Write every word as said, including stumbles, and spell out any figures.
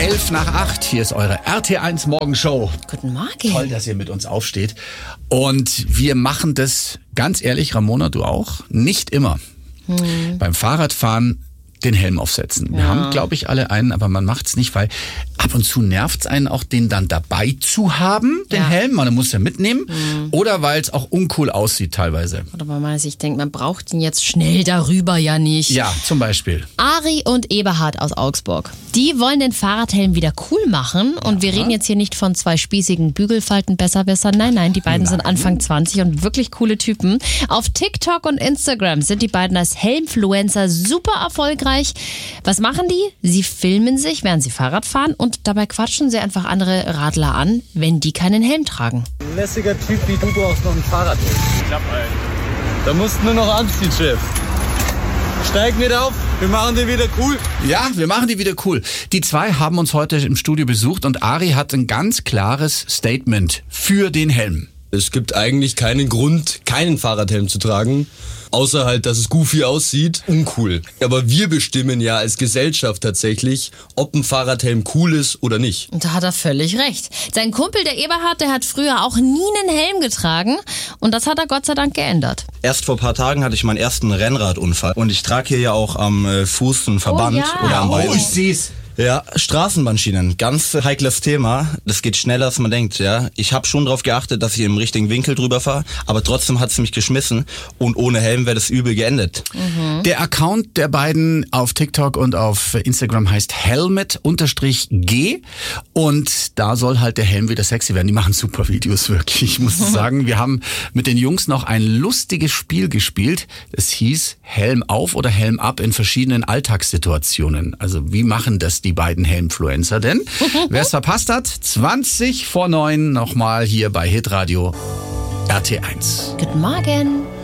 elf nach acht, hier ist eure R T eins Morgenshow. Guten Morgen. Toll, dass ihr mit uns aufsteht. Und wir machen das, ganz ehrlich, Ramona, du auch, nicht immer. Hm. Beim Fahrradfahren den Helm aufsetzen. Wir ja. haben, glaube ich, alle einen, aber man macht's nicht, weil ab und zu nervt's einen auch, den dann dabei zu haben, den ja. Helm. Man muss ja mitnehmen. Mhm. Oder weil es auch uncool aussieht teilweise. Oder weil man sich denkt, man braucht ihn jetzt schnell darüber ja nicht. Ja, zum Beispiel. Ari und Eberhard aus Augsburg. Die wollen den Fahrradhelm wieder cool machen. Und ja. wir reden jetzt hier nicht von zwei spießigen Bügelfalten-Besserwissern. Nein, nein, die beiden nein. sind Anfang zwanzig und wirklich coole Typen. Auf TikTok und Instagram sind die beiden als Helmfluencer super erfolgreich. Was machen die? Sie filmen sich, während sie Fahrrad fahren und dabei quatschen sie einfach andere Radler an, wenn die keinen Helm tragen. Ein lässiger Typ wie du brauchst noch ein Fahrrad. Ich hab einen. Da musst du nur noch anziehen, Chef. Steig mit auf, wir machen die wieder cool. Ja, wir machen die wieder cool. Die zwei haben uns heute im Studio besucht und Ari hat ein ganz klares Statement für den Helm. Es gibt eigentlich keinen Grund, keinen Fahrradhelm zu tragen. Außer halt, dass es goofy aussieht, uncool. Aber wir bestimmen ja als Gesellschaft tatsächlich, ob ein Fahrradhelm cool ist oder nicht. Und da hat er völlig recht. Sein Kumpel, der Eberhard, der hat früher auch nie einen Helm getragen. Und das hat er Gott sei Dank geändert. Erst vor ein paar Tagen hatte ich meinen ersten Rennradunfall. Und ich trage hier ja auch am Fuß einen Verband. Oh, ja. Oder am Bein. Oh, ich seh's. Ja, Straßenbahnschienen, ganz heikles Thema. Das geht schneller, als man denkt. Ja, ich habe schon darauf geachtet, dass ich im richtigen Winkel drüber fahre, aber trotzdem hat es mich geschmissen und ohne Helm wäre das übel geendet. Mhm. Der Account der beiden auf TikTok und auf Instagram heißt Helmet-G und da soll halt der Helm wieder sexy werden. Die machen super Videos, wirklich. Ich muss sagen, wir haben mit den Jungs noch ein lustiges Spiel gespielt. Das hieß Helm auf oder Helm ab in verschiedenen Alltagssituationen. Also wie machen das die beiden Helmfluencer denn? Wer es verpasst hat, zwanzig vor neun nochmal hier bei Hitradio R T eins. Guten Morgen.